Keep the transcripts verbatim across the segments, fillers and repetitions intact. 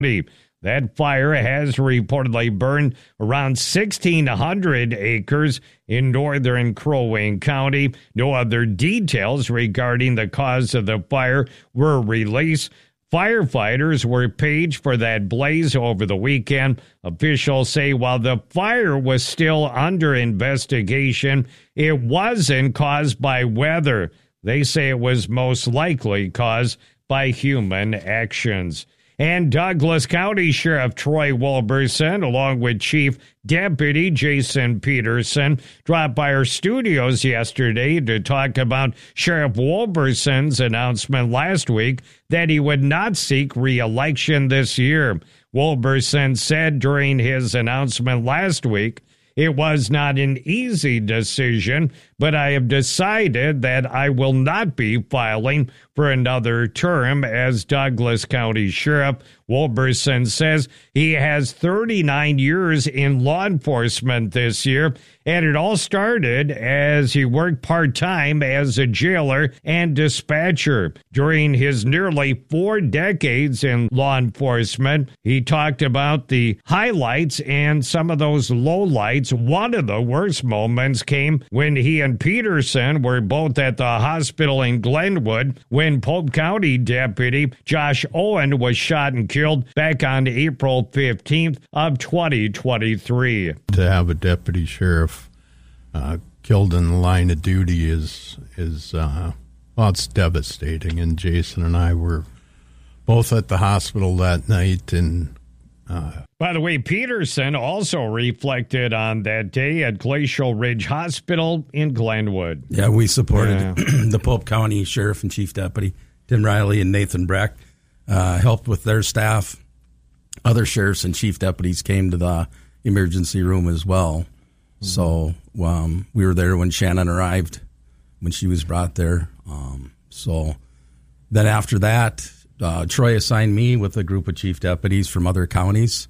That fire has reportedly burned around sixteen hundred acres in northern Crow Wing County. No other details regarding the cause of the fire were released. Firefighters were paged for that blaze over the weekend. Officials say while the fire was still under investigation, it wasn't caused by weather. They say it was most likely caused by human actions. And Douglas County Sheriff Troy Wilberson, along with Chief Deputy Jason Peterson, dropped by our studios yesterday to talk about Sheriff Wilberson's announcement last week that he would not seek re-election this year. Wilberson said during his announcement last week, "It was not an easy decision, but I have decided that I will not be filing for another term as Douglas County Sheriff." Wilberson says he has thirty-nine years in law enforcement this year, and it all started as he worked part-time as a jailer and dispatcher. During his nearly four decades in law enforcement, he talked about the highlights and some of those lowlights. One of the worst moments came when he and Peterson were both at the hospital in Glenwood when Polk County Deputy Josh Owen was shot and killed back on April fifteenth of twenty twenty-three. To have a deputy sheriff uh, killed in the line of duty is, is uh, well, it's devastating. And Jason and I were both at the hospital that night. And uh, by the way, Peterson also reflected on that day at Glacial Ridge Hospital in Glenwood. Yeah, we supported yeah. the Polk County Sheriff and Chief Deputy, Tim Riley and Nathan Breck. Uh, helped with their staff. Other sheriffs and chief deputies came to the emergency room as well. Mm-hmm. So um, we were there when Shannon arrived, when she was brought there. Um, so then after that, uh, Troy assigned me with a group of chief deputies from other counties.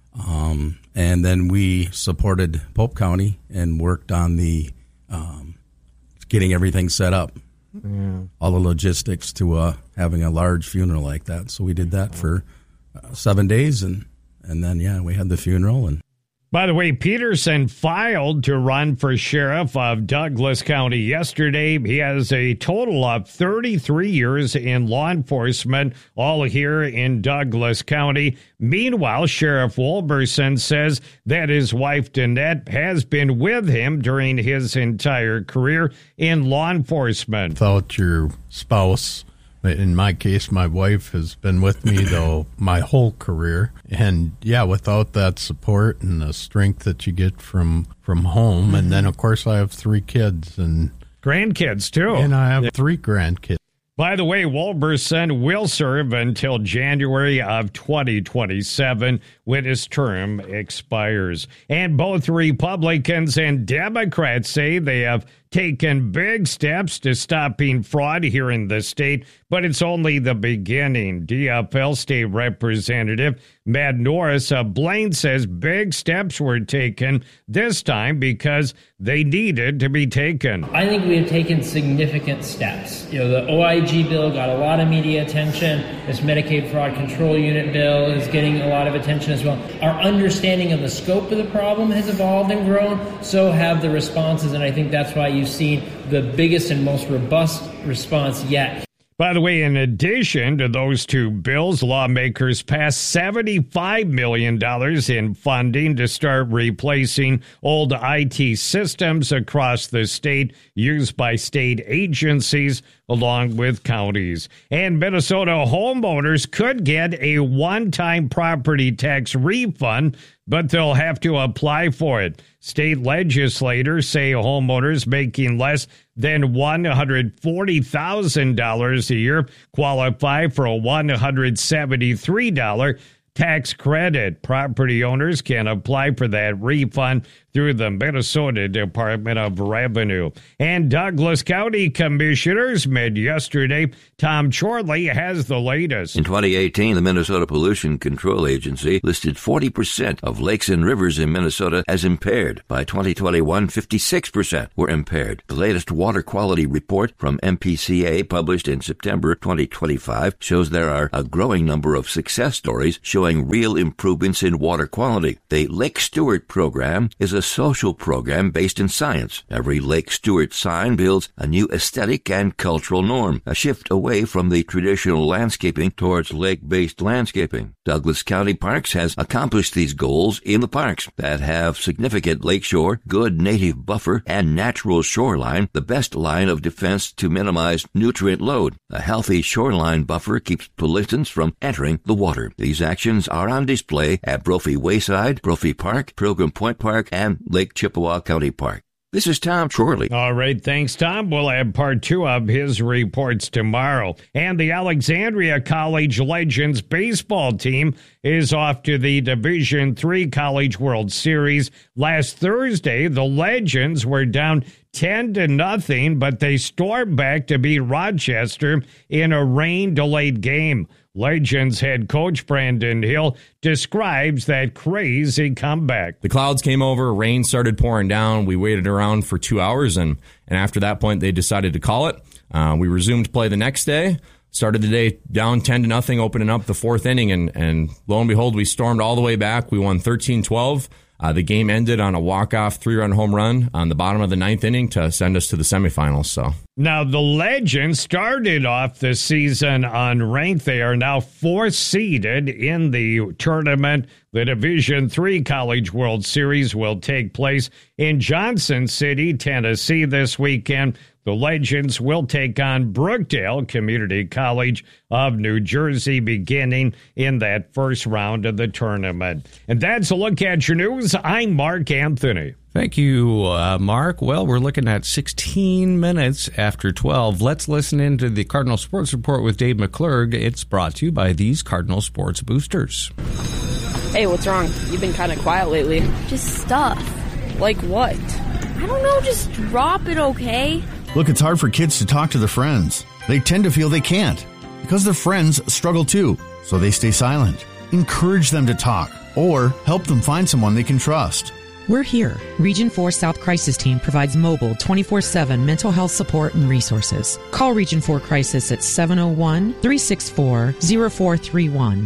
Um, and then we supported Polk County and worked on the um, getting everything set up. Yeah. All the logistics to uh, having a large funeral like that. So we did that for uh, seven days, and, and then, yeah, we had the funeral. And by the way, Peterson filed to run for sheriff of Douglas County yesterday. He has a total of thirty-three years in law enforcement, all here in Douglas County. Meanwhile, Sheriff Wilberson says that his wife, Danette, has been with him during his entire career in law enforcement. Without your spouse, in my case, my wife has been with me, though, my whole career. And, yeah, without that support and the strength that you get from, from home. Mm-hmm. And then, of course, I have three kids. And grandkids, too. And I have three grandkids. By the way, Wilberson will serve until January of twenty twenty-seven when his term expires. And both Republicans and Democrats say they have taken big steps to stopping fraud here in the state, but it's only the beginning. D F L State Representative Matt Norris of Blaine says big steps were taken this time because they needed to be taken. I think we have taken significant steps. You know, the O I G bill got a lot of media attention. This Medicaid Fraud Control Unit bill is getting a lot of attention as well. Our understanding of the scope of the problem has evolved and grown. So have the responses, and I think that's why you've seen the biggest and most robust response yet. By the way, in addition to those two bills, lawmakers passed seventy-five million dollars in funding to start replacing old I T systems across the state used by state agencies along with counties. And Minnesota homeowners could get a one-time property tax refund, but they'll have to apply for it. State legislators say homeowners making less than one hundred forty thousand dollars a year qualify for a one hundred seventy-three dollars tax credit. Property owners can apply for that refund through the Minnesota Department of Revenue. And Douglas County commissioners met yesterday. Tom Chorley has the latest. In twenty eighteen, the Minnesota Pollution Control Agency listed forty percent of lakes and rivers in Minnesota as impaired. By twenty twenty-one, fifty-six percent were impaired. The latest water quality report from M P C A, published in September twenty twenty-five, shows there are a growing number of success stories showing showing real improvements in water quality. The Lake Stewart program is a social program based in science. Every Lake Stewart sign builds a new aesthetic and cultural norm, a shift away from the traditional landscaping towards lake-based landscaping. Douglas County Parks has accomplished these goals in the parks that have significant lakeshore, good native buffer, and natural shoreline, the best line of defense to minimize nutrient load. A healthy shoreline buffer keeps pollutants from entering the water. These actions are on display at Brophy Wayside, Brophy Park, Pilgrim Point Park, and Lake Chippewa County Park. This is Tom Shorley. All right, thanks, Tom. We'll have part two of his reports tomorrow. And the Alexandria College Legends baseball team is off to the Division three College World Series. Last Thursday, the Legends were down ten to nothing, but they stormed back to beat Rochester in a rain-delayed game. Legends head coach Brandon Hill describes that crazy comeback. The clouds came over, rain started pouring down. We waited around for two hours, and, and after that point, they decided to call it. Uh, we resumed play the next day, started the day down ten to nothing, opening up the fourth inning, and, and lo and behold, we stormed all the way back. We won thirteen twelve. Uh, the game ended on a walk-off three-run home run on the bottom of the ninth inning to send us to the semifinals. So now the Legends started off the season unranked. They are now fourth seeded in the tournament. The Division three College World Series will take place in Johnson City, Tennessee this weekend. The Legends will take on Brookdale Community College of New Jersey beginning in that first round of the tournament. And that's a look at your news. I'm Mark Anthony. Thank you, uh, Mark. Well, we're looking at sixteen minutes after twelve. Let's listen into the Cardinal Sports Report with Dave McClurg. It's brought to you by these Cardinal Sports Boosters. Hey, what's wrong? You've been kind of quiet lately. Just stuff. Like what? I don't know, just drop it, okay? Look, it's hard for kids to talk to their friends. They tend to feel they can't because their friends struggle too, so they stay silent. Encourage them to talk or help them find someone they can trust. We're here. Region four South Crisis Team provides mobile twenty-four seven mental health support and resources. Call Region four Crisis at seven oh one, three six four, oh four three one.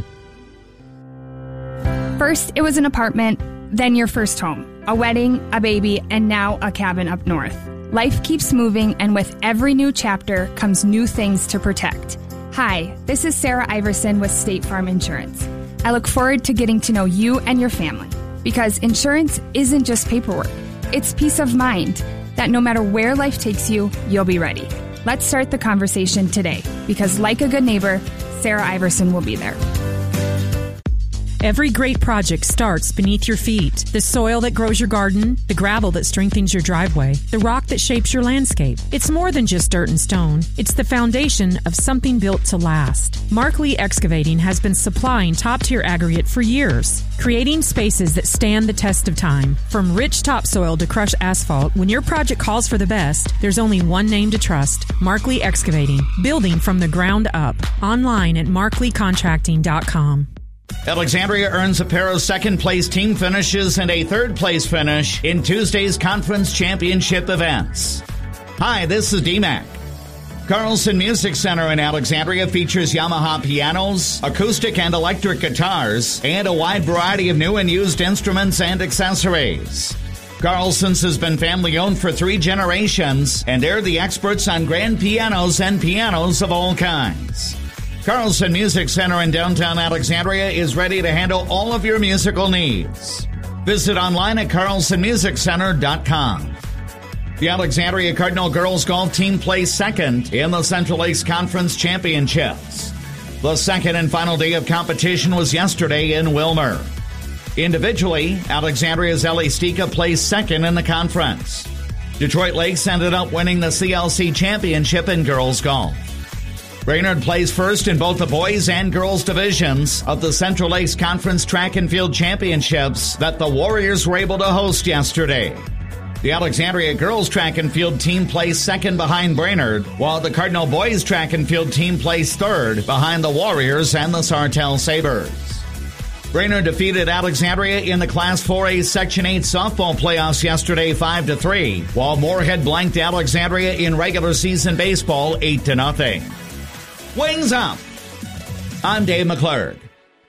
First, it was an apartment, then your first home, a wedding, a baby, and now a cabin up north. Life keeps moving, and with every new chapter comes new things to protect. Hi, this is Sarah Iverson with State Farm Insurance. I look forward to getting to know you and your family, because insurance isn't just paperwork. It's peace of mind that no matter where life takes you, you'll be ready. Let's start the conversation today, because like a good neighbor, Sarah Iverson will be there. Every great project starts beneath your feet. The soil that grows your garden, the gravel that strengthens your driveway, the rock that shapes your landscape. It's more than just dirt and stone. It's the foundation of something built to last. Markley Excavating has been supplying top-tier aggregate for years, creating spaces that stand the test of time. From rich topsoil to crushed asphalt, when your project calls for the best, there's only one name to trust: Markley Excavating, building from the ground up. Online at markley contracting dot com. Alexandria earns a pair of second-place team finishes and a third-place finish in Tuesday's conference championship events. Hi, this is D-Mac. Carlson Music Center in Alexandria features Yamaha pianos, acoustic and electric guitars, and a wide variety of new and used instruments and accessories. Carlson's has been family-owned for three generations, and they're the experts on grand pianos and pianos of all kinds. Carlson Music Center in downtown Alexandria is ready to handle all of your musical needs. Visit online at carlson music center dot com. The Alexandria Cardinal girls golf team placed second in the Central Lakes Conference Championships. The second and final day of competition was yesterday in Wilmer. Individually, Alexandria's Ellie Stika placed second in the conference. Detroit Lakes ended up winning the C L C Championship in girls golf. Brainerd plays first in both the boys and girls divisions of the Central Lakes Conference Track and Field Championships that the Warriors were able to host yesterday. The Alexandria girls track and field team placed second behind Brainerd, while the Cardinal boys track and field team placed third behind the Warriors and the Sartell Sabres. Brainerd defeated Alexandria in the Class four A Section eight softball playoffs yesterday five to three, while Moorhead blanked Alexandria in regular season baseball eight to nothing. Wings up! I'm Dave McClurg.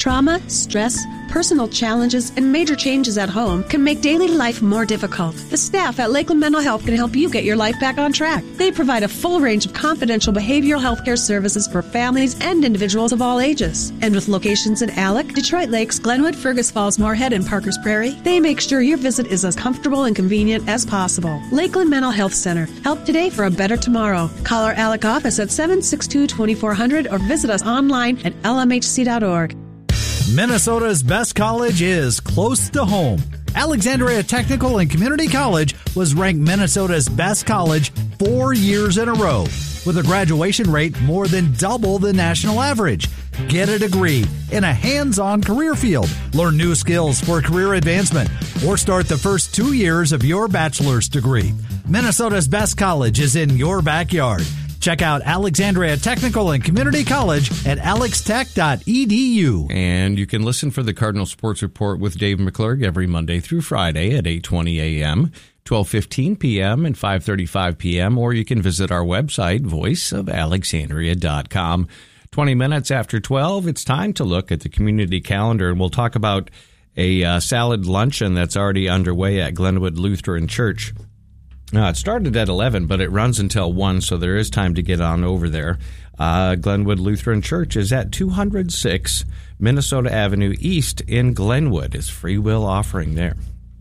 Trauma, stress, personal challenges, and major changes at home can make daily life more difficult. The staff at Lakeland Mental Health can help you get your life back on track. They provide a full range of confidential behavioral health care services for families and individuals of all ages. And with locations in Alec, Detroit Lakes, Glenwood, Fergus Falls, Moorhead, and Parkers Prairie, they make sure your visit is as comfortable and convenient as possible. Lakeland Mental Health Center. Help today for a better tomorrow. Call our Alec office at seven six two, two four zero zero or visit us online at L M H C dot org. Minnesota's best college is close to home. Alexandria Technical and Community College was ranked Minnesota's best college four years in a row, with a graduation rate more than double the national average. Get a degree in a hands-on career field, learn new skills for career advancement, or start the first two years of your bachelor's degree. Minnesota's best college is in your backyard. Check out Alexandria Technical and Community College at alex tech dot e d u. And you can listen for the Cardinal Sports Report with Dave McClurg every Monday through Friday at eight twenty a.m., twelve fifteen p.m., and five thirty-five p.m., or you can visit our website, voice of alexandria dot com. twenty minutes after twelve, it's time to look at the community calendar, and we'll talk about a uh, salad luncheon that's already underway at Glenwood Lutheran Church. Now, it started at eleven, but it runs until one, so there is time to get on over there. Uh, Glenwood Lutheran Church is at two oh six Minnesota Avenue East in Glenwood. It's free will offering there.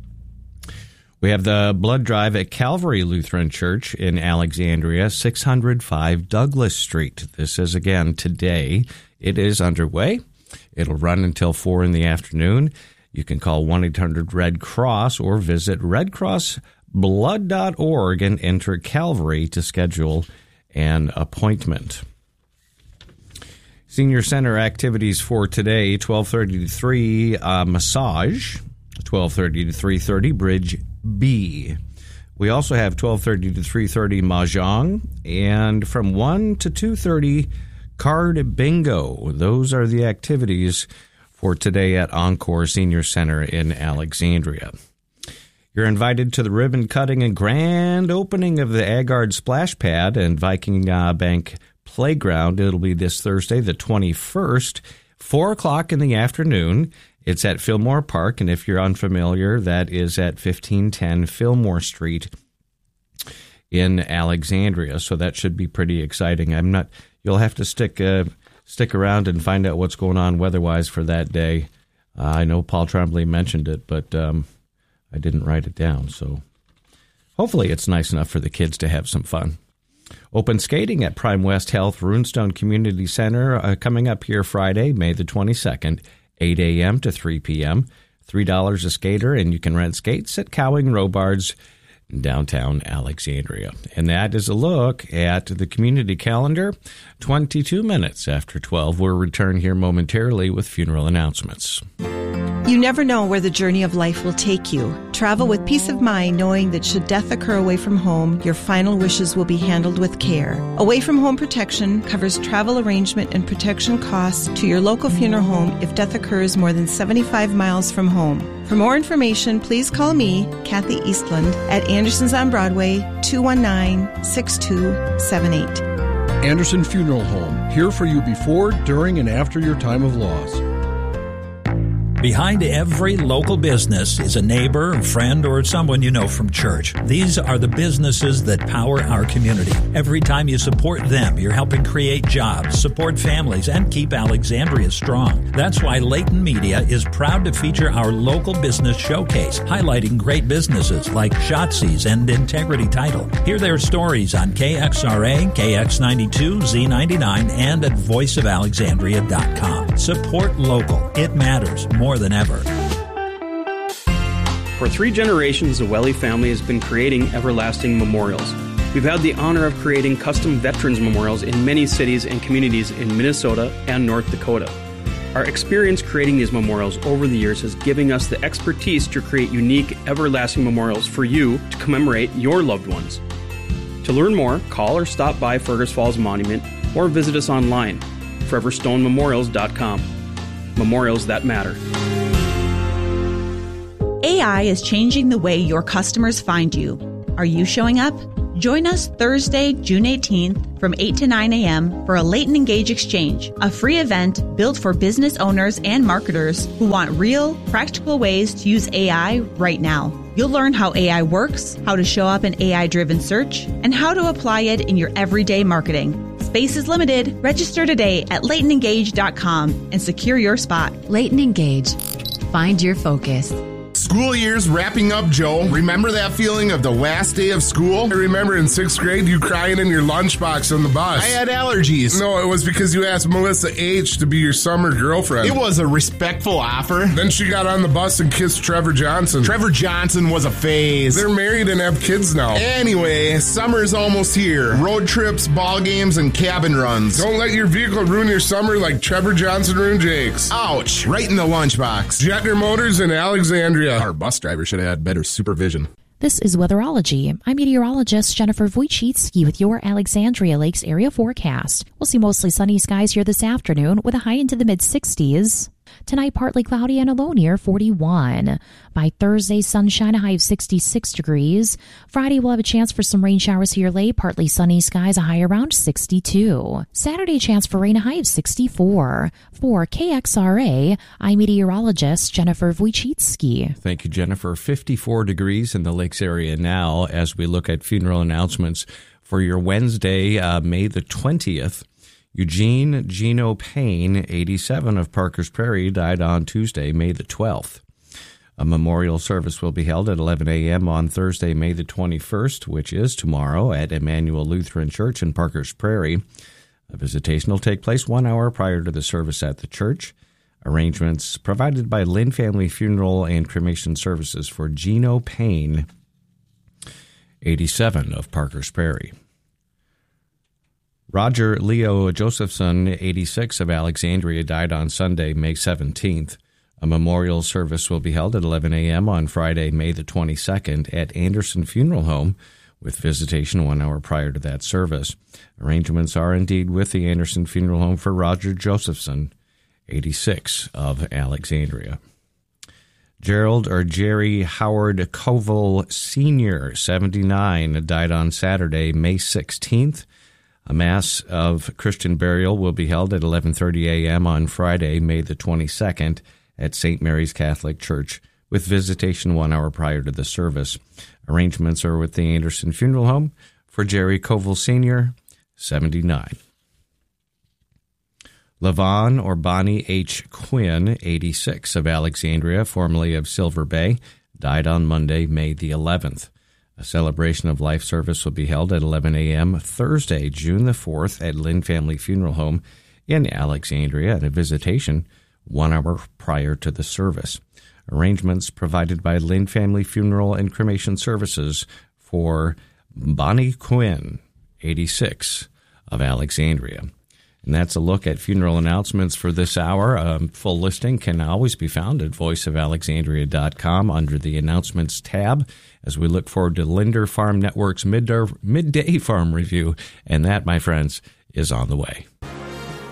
We have the blood drive at Calvary Lutheran Church in Alexandria, six oh five Douglas Street. This is, again, today. It is underway. It'll run until four in the afternoon. You can call one eight hundred red cross or visit red cross blood dot org and enter Calvary to schedule an appointment. Senior Center activities for today, twelve thirty to three, uh, massage, twelve thirty to three thirty, Bridge B. We also have twelve thirty to three thirty Mahjong, and from one to two thirty, Card Bingo. Those are the activities for today at Encore Senior Center in Alexandria. You're invited to the ribbon cutting and grand opening of the Agard Splash Pad and Viking uh, Bank Playground. It'll be this Thursday, the twenty-first, four o'clock in the afternoon. It's at Fillmore Park, and if you're unfamiliar, that is at fifteen ten Fillmore Street in Alexandria. So that should be pretty exciting. I'm not. You'll have to stick uh, stick around and find out what's going on weather-wise for that day. Uh, I know Paul Tremblay mentioned it, but Um, I didn't write it down, so hopefully it's nice enough for the kids to have some fun. Open skating at Prime West Health Runestone Community Center uh, coming up here Friday, May the twenty-second, eight a.m. to three p.m. three dollars a skater, and you can rent skates at Cowing Robards in downtown Alexandria. And that is a look at the community calendar. twenty-two minutes after twelve, we'll return here momentarily with funeral announcements. You never know where the journey of life will take you. Travel with peace of mind knowing that should death occur away from home, your final wishes will be handled with care. Away from Home Protection covers travel arrangement and protection costs to your local funeral home if death occurs more than seventy-five miles from home. For more information, please call me, Kathy Eastland, at Anderson's on Broadway, two one nine, six two seven eight. Anderson Funeral Home, here for you before, during, and after your time of loss. Behind every local business is a neighbor, a friend, or someone you know from church. These are the businesses that power our community. Every time you support them, you're helping create jobs, support families, and keep Alexandria strong. That's why Layton Media is proud to feature our local business showcase, highlighting great businesses like Shotzi's and Integrity Title. Hear their stories on K X R A, K X ninety-two, Z ninety-nine, and at voice of alexandria dot com. Support local. It matters more than ever. For three generations, the Welly family has been creating everlasting memorials. We've had the honor of creating custom veterans memorials in many cities and communities in Minnesota and North Dakota. Our experience creating these memorials over the years has given us the expertise to create unique, everlasting memorials for you to commemorate your loved ones. To learn more, call or stop by Fergus Falls Monument or visit us online, forever stone memorials dot com. Memorials that matter. A I is changing the way your customers find you. Are you showing up? Join us Thursday, June eighteenth from eight to nine a.m. for a Leighton Engage Exchange, a free event built for business owners and marketers who want real, practical ways to use A I right now. You'll learn how A I works, how to show up in A I-driven search, and how to apply it in your everyday marketing. Space is limited. Register today at Leighton Engage dot com and secure your spot. Leighton Engage. Find your focus. School year's wrapping up, Joe. Remember that feeling of the last day of school? I remember in sixth grade you crying in your lunchbox on the bus. I had allergies. No, it was because you asked Melissa H. to be your summer girlfriend. It was a respectful offer. Then she got on the bus and kissed Trevor Johnson. Trevor Johnson was a phase. They're married and have kids now. Anyway, summer's almost here. Road trips, ball games, and cabin runs. Don't let your vehicle ruin your summer like Trevor Johnson ruined Jake's. Ouch. Right in the lunchbox. Jetner Motors in Alexandria. Our bus driver should have had better supervision. This is Weatherology. I'm meteorologist Jennifer Wojcicki with your Alexandria Lakes area forecast. We'll see mostly sunny skies here this afternoon with a high into the mid sixties. Tonight, partly cloudy and a low near forty-one. By Thursday, sunshine, a high of sixty-six degrees. Friday, we'll have a chance for some rain showers here late, partly sunny skies, a high around sixty-two. Saturday, chance for rain, a high of sixty-four. For K X R A, I'm meteorologist Jennifer Wojcicki. Thank you, Jennifer. fifty-four degrees in the Lakes area now as we look at funeral announcements for your Wednesday, uh, May the twentieth. Eugene Gino Payne, eighty-seven, of Parkers Prairie, died on Tuesday, May the twelfth. A memorial service will be held at eleven a.m. on Thursday, May the twenty-first, which is tomorrow, at Emmanuel Lutheran Church in Parkers Prairie. A visitation will take place one hour prior to the service at the church. Arrangements provided by Lynn Family Funeral and Cremation Services for Gino Payne, eighty-seven, of Parkers Prairie. Roger Leo Josephson, eighty-six, of Alexandria, died on Sunday, May seventeenth. A memorial service will be held at eleven a.m. on Friday, May the twenty-second, at Anderson Funeral Home, with visitation one hour prior to that service. Arrangements are indeed with the Anderson Funeral Home for Roger Josephson, eighty-six, of Alexandria. Gerald or Jerry Howard Koval Senior, seventy-nine, died on Saturday, May sixteenth. A Mass of Christian burial will be held at eleven thirty a.m. on Friday, May the twenty-second, at Saint Mary's Catholic Church, with visitation one hour prior to the service. Arrangements are with the Anderson Funeral Home for Jerry Koval Senior, seventy-nine. Levon or Bonnie H. Quinn, eighty-six, of Alexandria, formerly of Silver Bay, died on Monday, May the eleventh. A celebration of life service will be held at eleven a.m. Thursday, June the fourth, at Lynn Family Funeral Home in Alexandria, and a visitation one hour prior to the service. Arrangements provided by Lynn Family Funeral and Cremation Services for Bonnie Quinn, eighty-six, of Alexandria. And that's a look at funeral announcements for this hour. A full listing can always be found at voice of alexandria dot com under the Announcements tab, as we look forward to Linder Farm Network's midday, midday farm review. And that, my friends, is on the way.